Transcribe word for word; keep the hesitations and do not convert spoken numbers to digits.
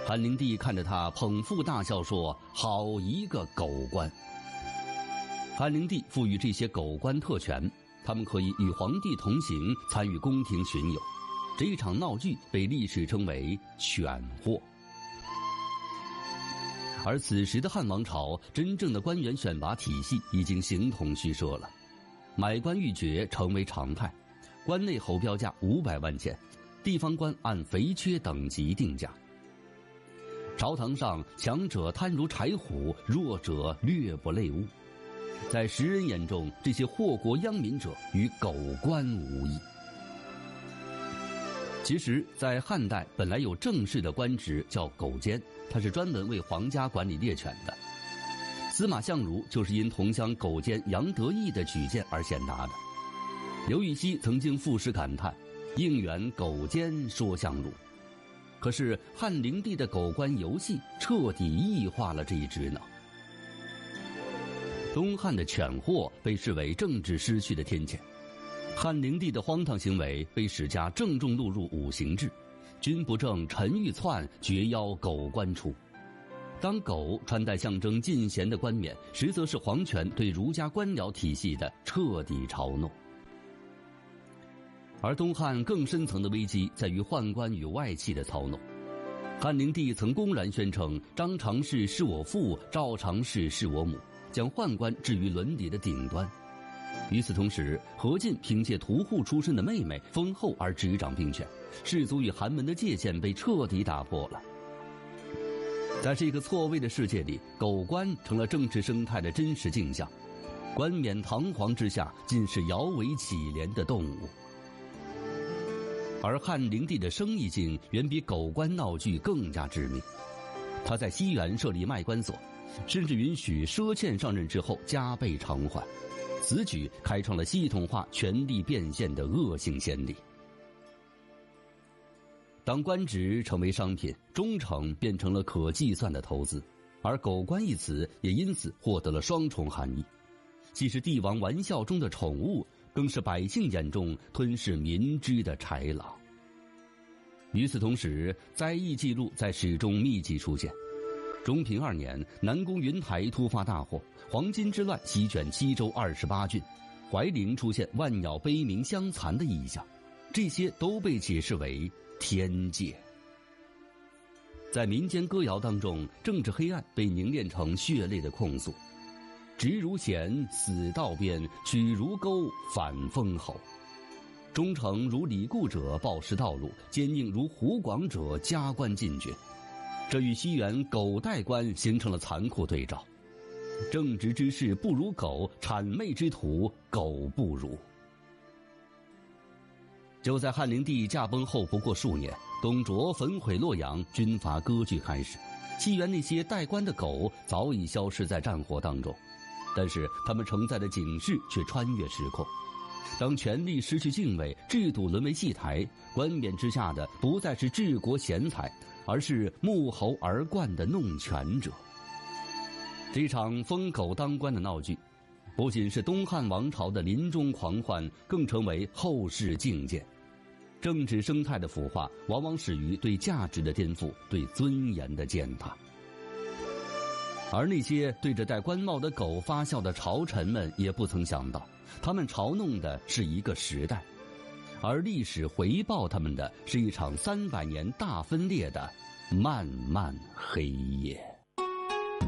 汉灵帝看着他，捧腹大笑说：“好一个狗官！”汉灵帝赋予这些狗官特权，他们可以与皇帝同行，参与宫廷巡游。这一场闹剧被历史称为犬祸。而此时的汉王朝，真正的官员选拔体系已经形同虚设了，买官鬻爵成为常态，关内侯标价五百万钱，地方官按肥缺等级定价。朝堂上，强者贪如柴虎，弱者略不类物。在时人眼中，这些祸国殃民者与狗官无异。其实在汉代本来有正式的官职叫狗监，它是专门为皇家管理猎犬的。司马相如就是因同乡狗监杨得意的举荐而贤达的。刘禹锡曾经赋诗感叹：“应援狗监说相如。”可是汉灵帝的狗官游戏彻底异化了这一职能。东汉的犬祸被视为政治失序的天谴，汉灵帝的荒唐行为被史家郑重录入五行志：君不正，臣欲篡，绝邀狗官出。当狗穿戴象征进贤的冠冕，实则是皇权对儒家官僚体系的彻底嘲弄。而东汉更深层的危机在于宦官与外戚的操弄。汉灵帝曾公然宣称张常侍是我父，赵常侍是我母，将宦官置于伦理的顶端。与此同时，何进凭借屠户出身的妹妹封后而执掌兵权，士族与寒门的界限被彻底打破了。在这个错位的世界里，狗官成了政治生态的真实镜像，冠冕堂皇之下尽是摇尾乞怜的动物。而汉灵帝的生意经远比狗官闹剧更加致命，他在西园设立卖官所，甚至允许赊欠上任之后加倍偿还，此举开创了系统化权力变现的恶性先例。当官职成为商品，忠诚变成了可计算的投资，而狗官一词也因此获得了双重含义，既是帝王玩笑中的宠物，更是百姓眼中吞噬民脂的豺狼。与此同时，灾异记录在史中密集出现。中平二年，南宫云台突发大祸，黄巾之乱席卷七州二十八郡，怀陵出现万鸟悲鸣相残的异象，这些都被解释为天界。在民间歌谣当中，政治黑暗被凝练成血泪的控诉：直如弦，死道边；曲如钩，反封侯。忠诚如李固者暴食道路，坚硬如胡广者加官进爵。这与西元狗代官形成了残酷对照。正直之士不如狗，谄媚之徒狗不如。就在汉灵帝驾崩后不过数年，董卓焚毁洛阳，军阀割据开始。西元那些代官的狗早已消失在战火当中，但是他们承载的警示却穿越时空。当权力失去敬畏，制度沦为戏台，冠冕之下的不再是治国贤才，而是沐猴而冠的弄权者。这场疯狗当官的闹剧，不仅是东汉王朝的临终狂欢，更成为后世境界。政治生态的腐化，往往始于对价值的颠覆，对尊严的践踏。而那些对着戴官帽的狗发笑的朝臣们，也不曾想到，他们嘲弄的是一个时代，而历史回报他们的是一场三百年大分裂的漫漫黑夜。